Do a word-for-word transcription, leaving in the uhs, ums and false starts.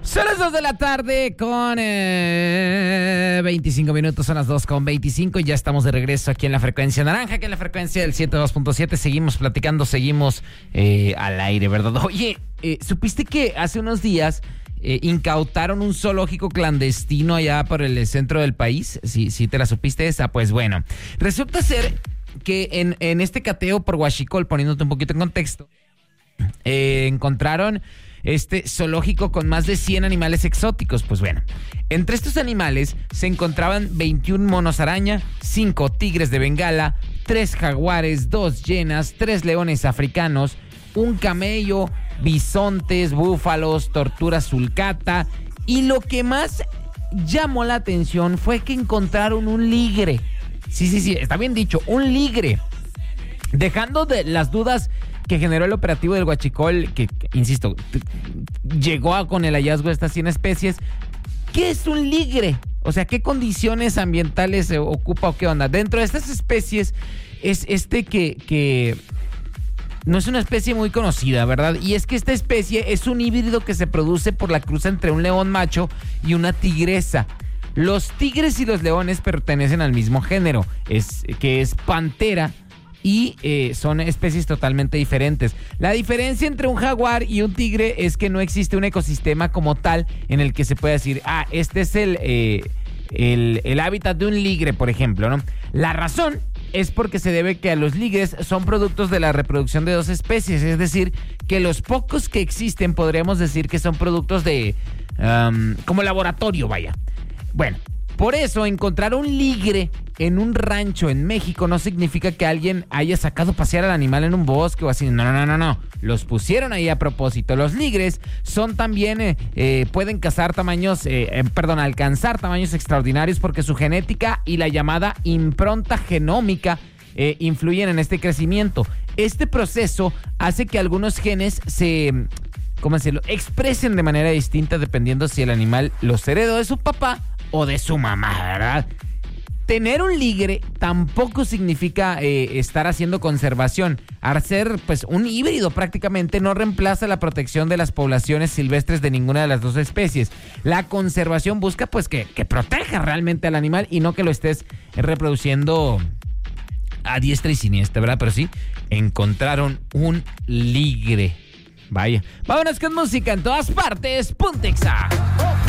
Son las dos de la tarde con eh, veinticinco minutos, son las dos con veinticinco y ya estamos de regreso aquí en la frecuencia naranja, aquí en la frecuencia del ciento dos punto siete. Seguimos platicando, seguimos eh, al aire, ¿verdad? Oye, eh, ¿supiste que hace unos días eh, incautaron un zoológico clandestino allá por el centro del país? ¿Sí, sí te la supiste esa? Pues bueno, resulta ser que en, en este cateo por Huachicol, poniéndote un poquito en contexto, eh, encontraron este zoológico con más de cien animales exóticos. Pues bueno, entre estos animales se encontraban veintiún monos araña, cinco tigres de Bengala, tres jaguares, dos hienas, tres leones africanos, un camello, bisontes, búfalos, tortuga sulcata, y lo que más llamó la atención fue que encontraron un ligre. Sí, sí, sí, está bien dicho, un ligre. Dejando de las dudas que generó el operativo del Huachicol, que, que insisto, t- llegó a, con el hallazgo de estas cien especies. ¿Qué es un ligre? O sea, ¿qué condiciones ambientales se ocupa o qué onda? Dentro de estas especies es este que, que no es una especie muy conocida, ¿verdad? Y es que esta especie es un híbrido que se produce por la cruza entre un león macho y una tigresa. Los tigres y los leones pertenecen al mismo género, es, que es Panthera, y eh, son especies totalmente diferentes. La diferencia entre un jaguar y un tigre es que no existe un ecosistema como tal en el que se pueda decir, ah, este es el, eh, el, el hábitat de un ligre, por ejemplo, ¿no? La razón es porque se debe que a los ligres son productos de la reproducción de dos especies, es decir, que los pocos que existen podríamos decir que son productos de, um, como laboratorio, vaya. Bueno, por eso encontrar un ligre en un rancho en México no significa que alguien haya sacado a pasear al animal en un bosque o así. No, no, no, no, no. Los pusieron ahí a propósito. Los ligres son también, eh, eh, pueden cazar tamaños, eh, eh, perdón, alcanzar tamaños extraordinarios porque su genética y la llamada impronta genómica eh, influyen en este crecimiento. Este proceso hace que algunos genes se, ¿cómo decirlo?, expresen de manera distinta dependiendo si el animal los heredó de su papá o de su mamá, ¿verdad? Tener un ligre tampoco significa eh, estar haciendo conservación. Al ser pues un híbrido prácticamente no reemplaza la protección de las poblaciones silvestres de ninguna de las dos especies. La conservación busca pues que, que proteja realmente al animal y no que lo estés reproduciendo a diestra y siniestra, ¿verdad? Pero sí, encontraron un ligre. Vaya. Vámonos con música en todas partes. Puntexa.